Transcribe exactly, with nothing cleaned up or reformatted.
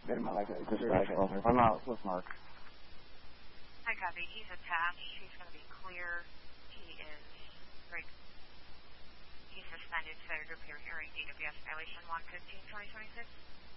Get him like a dispatch closer. I'm out with Mark. Hi, copy. He's attached. He's going to be clear. He is right. He's suspended failure to appear hearing D W S violation one fifteen twenty twenty-six.